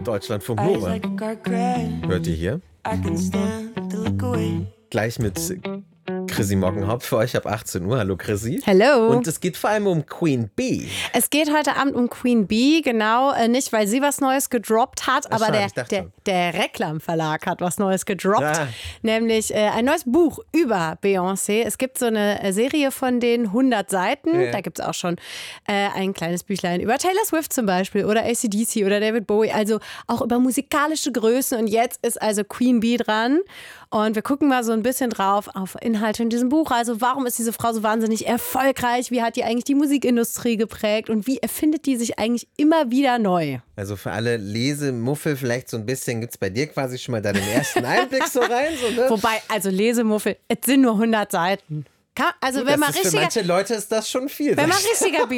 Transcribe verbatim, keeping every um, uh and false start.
Deutschlandfunk Nova. Hört ihr hier? Gleich mit Chrissy Mockenhaupt für euch ab achtzehn Uhr. Hallo Chrissy. Hello. Und es geht vor allem um Queen Bee. Es geht heute Abend um Queen Bee, genau, äh, nicht weil sie was Neues gedroppt hat, aber schade, der, der, der Reklam Verlag hat was Neues gedroppt, Ah. nämlich äh, ein neues Buch über Beyoncé. Es gibt so eine äh, Serie von den hundert Seiten, Ja. da gibt es auch schon äh, ein kleines Büchlein über Taylor Swift zum Beispiel oder A C D C oder David Bowie, also auch über musikalische Größen, und jetzt ist also Queen Bee dran. Und wir gucken mal so ein bisschen drauf auf Inhalte in diesem Buch. Also warum ist diese Frau so wahnsinnig erfolgreich? Wie hat die eigentlich die Musikindustrie geprägt? Und wie erfindet die sich eigentlich immer wieder neu? Also für alle Lesemuffel vielleicht so ein bisschen, gibt es bei dir quasi schon mal da den ersten Einblick so rein? So, ne? Wobei, also Lesemuffel, es sind nur hundert Seiten. Kann, also Gut, wenn das man ist für richtiger, manche Leute ist das schon viel. wenn man richtiger